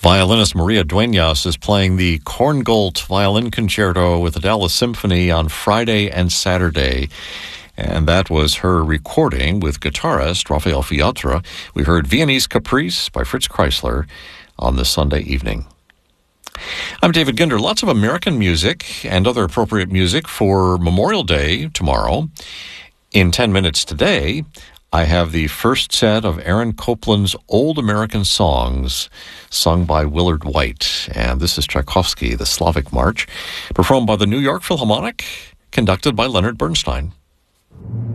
Violinist Maria Dueñas is playing the Korngold Violin Concerto with the Dallas Symphony on Friday and Saturday. And that was her recording with guitarist Rafael Fiatra. We heard Viennese Caprice by Fritz Kreisler on this Sunday evening. I'm David Ginder. Lots of American music and other appropriate music for Memorial Day tomorrow. In 10 minutes today, I have the first set of Aaron Copland's Old American Songs, sung by Willard White. And this is Tchaikovsky, the Slavic March, performed by the New York Philharmonic, conducted by Leonard Bernstein.